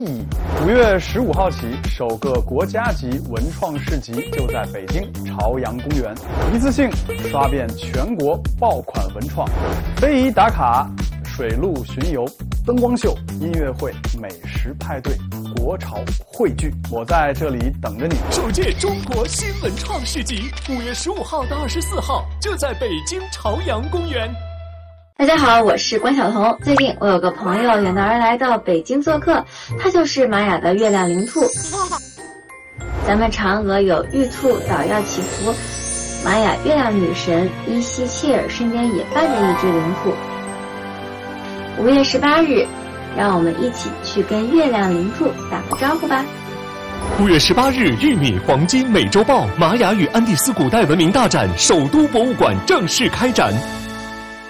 5月15号起，首个国家级文创市集就在北京朝阳公园，一次性刷遍全国爆款文创，非遗打卡、水陆巡游、灯光秀、音乐会、美食派对、国潮汇聚，我在这里等着你。 首届中国新文创市集，5月15号到24号就在北京朝阳公园。 大家好，我是关晓彤。最近我有个朋友远道而来到北京做客，他就是玛雅的月亮灵兔。咱们嫦娥有玉兔捣药祈福，玛雅月亮女神伊西切尔身边也伴着一只灵兔。5月18日，让我们一起去跟月亮灵兔打个招呼吧。 5月18日，玉米黄金美洲豹玛雅与安第斯古代文明大展首都博物馆正式开展。